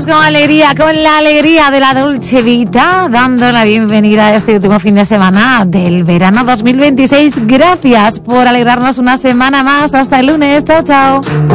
con alegría, con la alegría de la Dolce Vita, dando la bienvenida a este último fin de semana del verano 2026. Gracias por alegrarnos una semana más. Hasta el lunes. Chao, chao.